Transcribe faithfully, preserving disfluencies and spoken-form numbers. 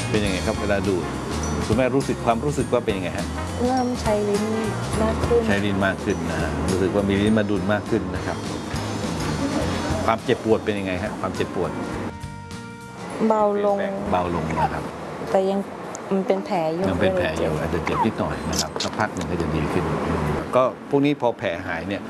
เป็นยังไงครับเวลาดูดคุณแม่รู้สึกความรู้สึกว่าเป็นยังไงฮะเริ่มใช้ลิ้นมากขึ้นใช้ลิ้นมากขึ้นนะฮะรู้สึกว่ามีลิ้นมาดูดมากขึ้นนะครับความเจ็บปวดเป็นยังไงฮะความเจ็บปวดเบาลงเบาลงนะครับแต่ยังมันเป็นแผลอยู่ยังเป็นแผลอยู่อาจจะเจ็บนิดหน่อยนะครับสักพักหนึ่งก็จะดีขึ้นก็พวกนี้พอแผลหายเนี่ย